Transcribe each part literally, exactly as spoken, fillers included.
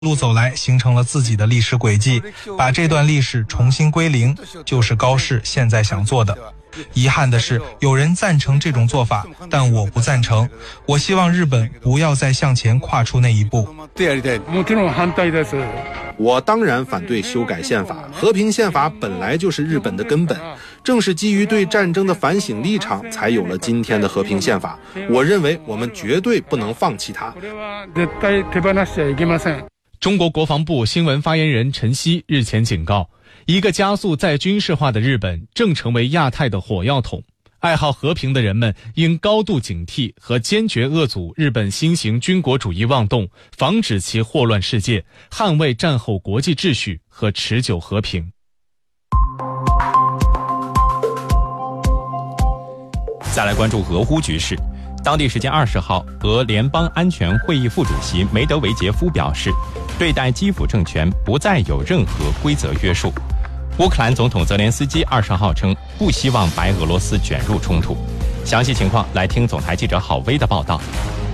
路走来，形成了自己的历史轨迹，把这段历史重新归零，就是高市现在想做的。遗憾的是，有人赞成这种做法，但我不赞成。我希望日本不要再向前跨出那一步。 我当然反对修改宪法，和平宪法本来就是日本的根本，正是基于对战争的反省立场，才有了今天的和平宪法。我认为我们绝对不能放弃它。 中国国防部新闻发言人陈希日前警告，一个加速再军事化的日本正成为亚太的火药桶。爱好和平的人们应高度警惕和坚决遏阻日本新型军国主义妄动，防止其祸乱世界，捍卫战后国际秩序和持久和平。 再来关注俄乌局势。当地时间二十号，俄联邦安全会议副主席梅德韦杰夫表示，对待基辅政权不再有任何规则约束。乌克兰总统泽连斯基二十号称，不希望白俄罗斯卷入冲突。详细情况来听总台记者郝薇的报道。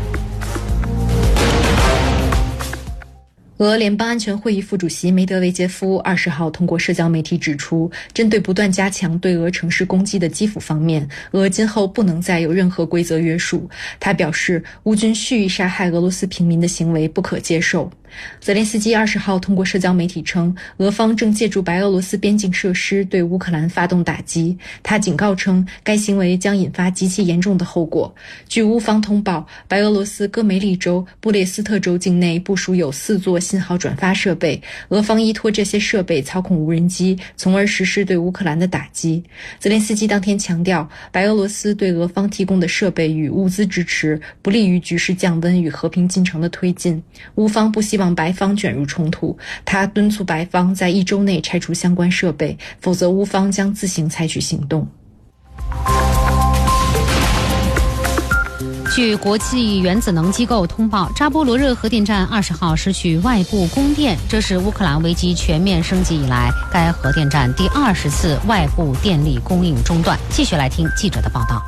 俄联邦安全会议副主席梅德韦杰夫二十号通过社交媒体指出，针对不断加强对俄城市攻击的基辅方面，俄今后不能再有任何规则约束。他表示，乌军蓄意杀害俄罗斯平民的行为不可接受。泽连斯基二十号通过社交媒体称，俄方正借助白俄罗斯边境设施对乌克兰发动打击。他警告称，该行为将引发极其严重的后果。据乌方通报，白俄罗斯戈梅利州、布列斯特州境内部署有四座信号转发设备，俄方依托这些设备操控无人机，从而实施对乌克兰的打击。泽连斯基当天强调，白俄罗斯对俄方提供的设备与物资支持不利于局势降温与和平进程的推进。乌方不希望白方卷入冲突，他敦促白方在一周内拆除相关设备，否则乌方将自行采取行动。 据国际原子能机构通报，扎波罗热核电站二十号失去外部供电，这是乌克兰危机全面升级以来该核电站第二十次外部电力供应中断。继续来听记者的报道。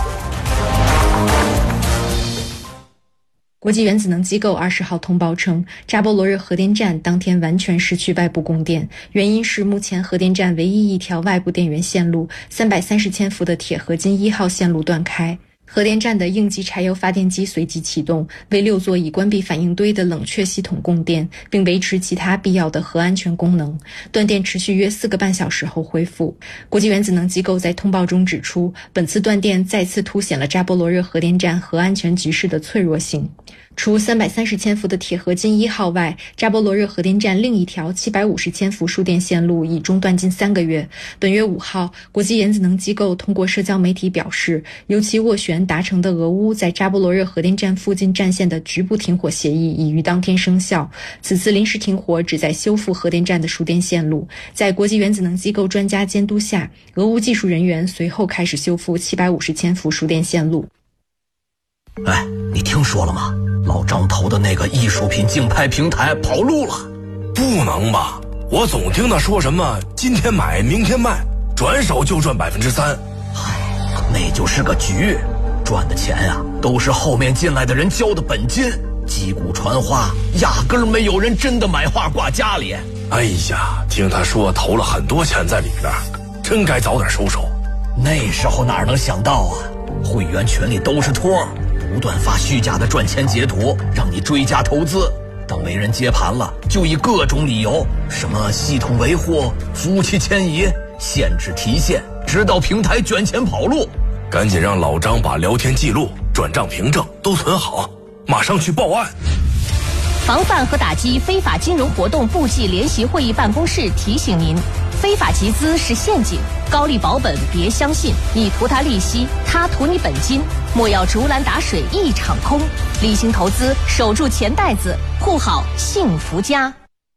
国际原子能机构二十号通报称，扎波罗热核电站当天完全失去外部供电，原因是目前核电站唯一一条外部电源线路三百三十千伏的铁合金一号线路断开。核电站的应急柴油发电机随即启动，为六座已关闭反应堆的冷却系统供电，并维持其他必要的核安全功能。断电持续约四个半小时后恢复。国际原子能机构在通报中指出，本次断电再次凸显了扎波罗热核电站核安全局势的脆弱性。除三百三十千伏的铁合金一号外，扎波罗热核电站另一条七百五十千伏输电线路已中断近三个月。本月五号，国际原子能机构通过社交媒体表示，由其斡旋达成的俄乌在扎波罗热核电站附近战线的局部停火协议已于当天生效。此次临时停火旨在修复核电站的输电线路。在国际原子能机构专家监督下，俄乌技术人员随后开始修复七百五十千伏输电线路。 哎，你听说了吗？老张投的那个艺术品竞拍平台跑路了。 不能吧，我总听他说什么今天买明天卖，转手就赚百分之三。 唉，那就是个局，赚的钱啊都是后面进来的人交的本金，击鼓传花，压根儿没有人真的买画挂家里。 哎呀，听他说投了很多钱在里边，真该早点收手。 那时候哪能想到啊，会员群里都是托，不断发虚假的赚钱截图，让你追加投资。等没人接盘了，就以各种理由，什么系统维护、服务器迁移、限制提现，直到平台卷钱跑路。 赶紧让老张把聊天记录、转账凭证都存好，马上去报案。 防范和打击非法金融活动部际联席会议办公室提醒您，非法集资是陷阱，高利保本别相信，你图他利息，他图你本金，莫要竹篮打水一场空，理性投资，守住钱袋子，护好幸福家。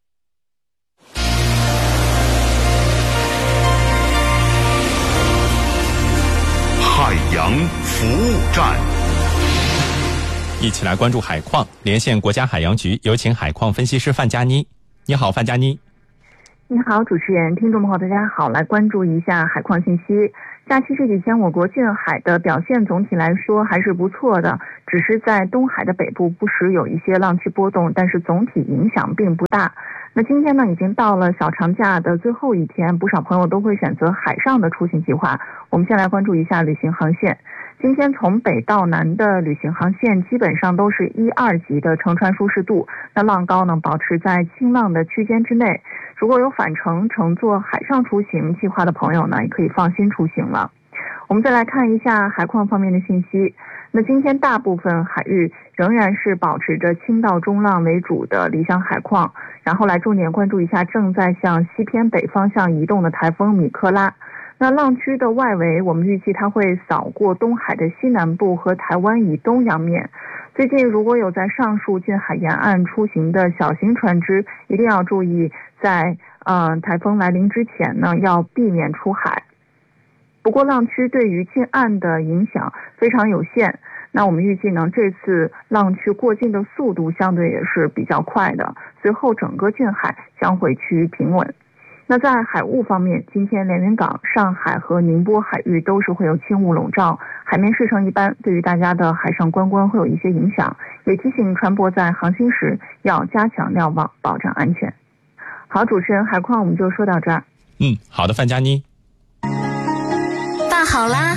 海洋服务站， 一起来关注海况，连线国家海洋局，有请海况分析师范佳妮。你好，范佳妮。 你好，主持人，听众朋友大家好，来关注一下海况信息。 假期这几天，我国近海的表现总体来说还是不错的，只是在东海的北部不时有一些浪区波动，但是总体影响并不大。那今天呢，已经到了小长假的最后一天，不少朋友都会选择海上的出行计划。我们先来关注一下旅行航线。今天从北到南的旅行航线基本上都是一二级的乘船舒适度，那浪高呢保持在轻浪的区间之内。如果有返程乘坐海上出行计划的朋友呢，也可以放心出行了。我们再来看一下海况方面的信息。那今天大部分海域仍然是保持着轻到中浪为主的理想海况，然后来重点关注一下正在向西偏北方向移动的台风米克拉。那浪区的外围，我们预计它会扫过东海的西南部和台湾以东洋面。最近如果有在上述近海沿岸出行的小型船只，一定要注意在呃台风来临之前呢，要避免出海。不过浪区对于近岸的影响非常有限，那我们预计呢，这次浪区过境的速度相对也是比较快的，随后整个近海将会趋于平稳。那在海雾方面，今天连云港、上海和宁波海域都是会有轻雾笼罩，海面视程一般，对于大家的海上观光会有一些影响，也提醒船舶在航行时要加强瞭望，保障安全。好，主持人，海况我们就说到这儿。 嗯，好的，范佳妮。 饭好啦。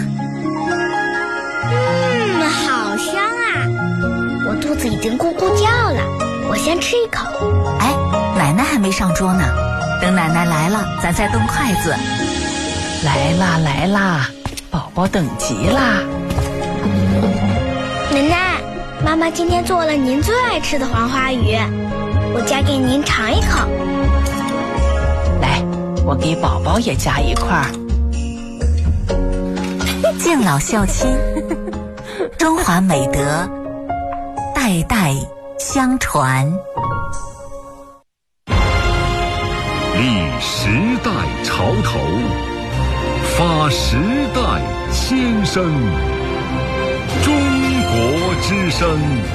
嗯，好香啊，我肚子已经咕咕叫了，我先吃一口。 哎，奶奶还没上桌呢，等奶奶来了咱再动筷子。 来啦来啦，宝宝等急啦。 奶奶，妈妈今天做了您最爱吃的黄花鱼，我夹给您尝一口。 来，我给宝宝也夹一块。 敬老孝亲，中华美德代代相传。 立时代潮头，发时代千声。中国之声。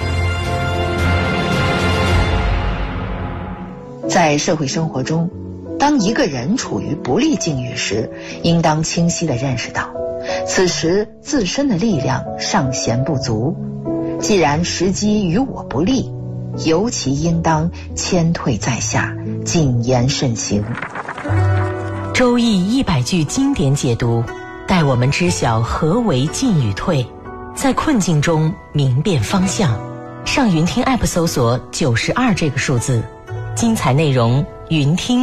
在社会生活中，当一个人处于不利境遇时，应当清晰地认识到，此时自身的力量尚显不足。既然时机与我不利，尤其应当谦退在下，谨言慎行。 周易一百句经典解读，带我们知晓何为进与退，在困境中明辨方向。上云听 App 搜索九十二这个数字，精彩内容云听。